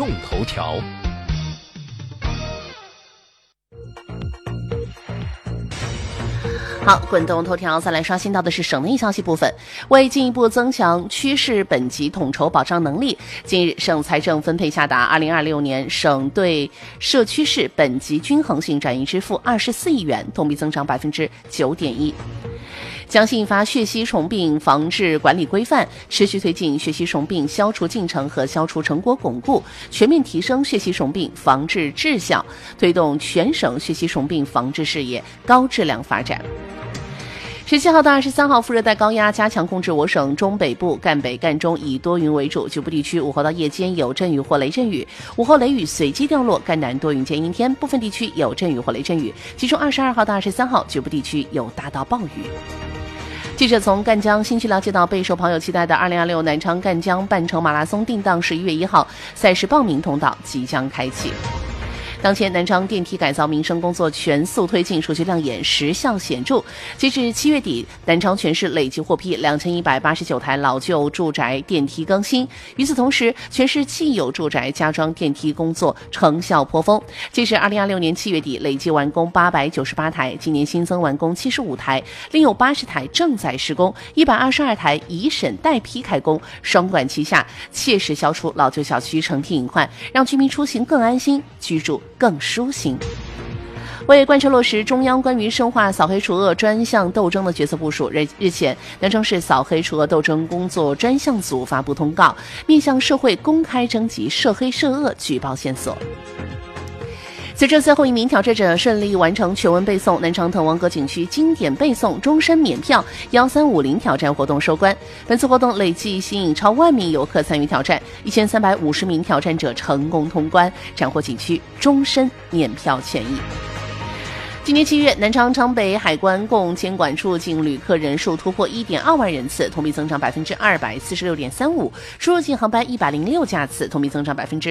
动头条。 好，滚动头条再来刷新到的是省内消息部分。为进一步增强区市本级统筹保障能力，近日省财政分配下达2026年省对社区市本级均衡性转移支付24亿元，同比增长9.1%。将印发血吸虫病防治管理规范，持续推进血吸虫病消除进程和消除成果巩固，全面提升血吸虫病防治质效，推动全省血吸虫病防治事业高质量发展。17号到23号，副热带高压加强控制我省中北部、赣北、赣中以多云为主，局部地区午后到夜间有阵雨或雷阵雨，午后雷雨随机掉落，赣南多云间阴天，部分地区有阵雨或雷阵雨，其中22号到23号，局部地区有大到暴雨。记者从赣江新区了解到，备受朋友期待的2026南昌赣江半程马拉松定档11月1号，赛事报名通道即将开启。当前南昌电梯改造民生工作全速推进，数据亮眼，实效显著。截至7月底，南昌全市累计获批2189台老旧住宅电梯更新。与此同时，全市既有住宅加装电梯工作成效颇丰。截至2026年7月底，累计完工898台，今年新增完工75台，另有80台正在施工，122台已审待批开工。双管齐下，切实消除老旧小区成梯隐患，让居民出行更安心，居住更舒心。为贯彻落实中央关于深化扫黑除恶专项斗争的决策部署，日前，南昌市扫黑除恶斗争工作专项组发布通告，面向社会公开征集涉黑涉恶举报线索。随着最后一名挑战者顺利完成全文背诵，南昌滕王阁景区经典背诵终身免票1350挑战活动收官。本次活动累计吸引超万名游客参与挑战，1350名挑战者成功通关，斩获景区终身免票权益。今年7月，南昌昌北海关共监管出入境旅客人数突破1.2万人次，同比增长246.35%，出入境航班106架次，同比增长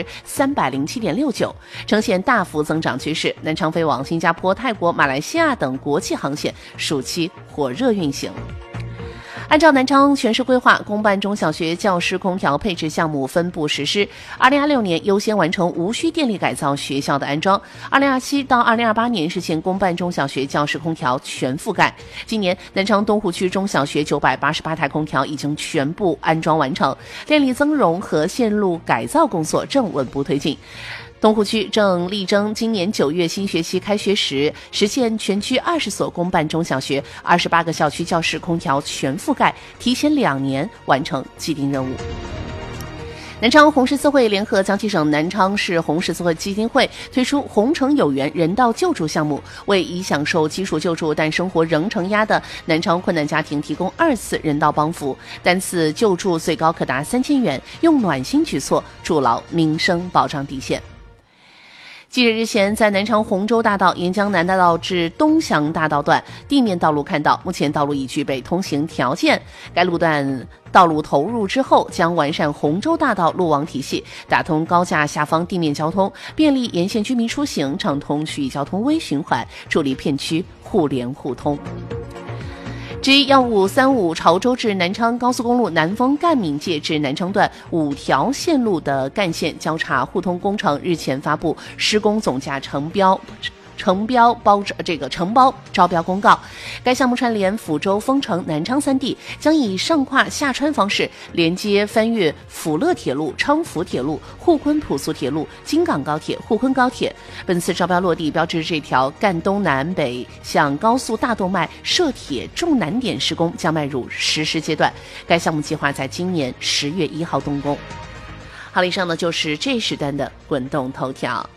307.69%，呈现大幅增长趋势。南昌飞往新加坡、泰国、马来西亚等国际航线暑期火热运行。按照南昌全市规划，公办中小学教师空调配置项目分步实施。2026年优先完成无需电力改造学校的安装，2027到2028年实现公办中小学教师空调全覆盖。今年南昌东湖区中小学988台空调已经全部安装完成，电力增容和线路改造工作正稳步推进。东湖区正力争今年9月新学期开学时，实现全区20所公办中小学、28个校区教室空调全覆盖，提前2年完成既定任务。南昌红十字会联合江西省南昌市红十字会基金会推出红城有缘人道救助项目，为已享受基础救助但生活仍承压的南昌困难家庭提供2次人道帮扶，单次救助最高可达3000元，用暖心举措筑牢民生保障底线。记者日前在南昌洪州大道沿江南大道至东祥大道段地面道路看到，目前道路已具备通行条件。该路段道路投入之后，将完善洪州大道路网体系，打通高架下方地面交通，便利沿线居民出行，畅通区域交通微循环，助力片区互联互通。G1535潮州至南昌高速公路南丰赣闽界至南昌段5条线路的干线交叉互通工程日前发布施工总价承包招标公告。该项目串联抚州、丰城、南昌3地，将以上跨下穿方式连接翻越抚乐铁路、昌福铁路、沪昆普速铁路、京港高铁、沪昆高铁。本次招标落地，标志这条赣东南北向高速大动脉设铁重难点施工将迈入实施阶段。该项目计划在今年10月1号动工。好了，以上呢就是这时段的滚动头条。